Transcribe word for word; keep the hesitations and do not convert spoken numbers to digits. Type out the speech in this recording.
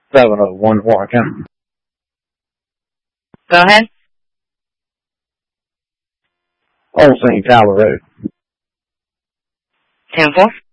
seven oh one Warren County. Go ahead. Old Saint Tyler Road. ten four.